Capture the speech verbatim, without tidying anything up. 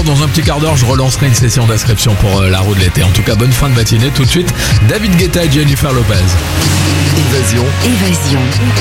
encore dans un petit quart d'heure, je relancerai une session d'inscription pour euh, la roue de l'été. En tout cas, bonne fin de matinée. Tout de suite, David Guetta et Jennifer Lopez. Évasion. Évasion.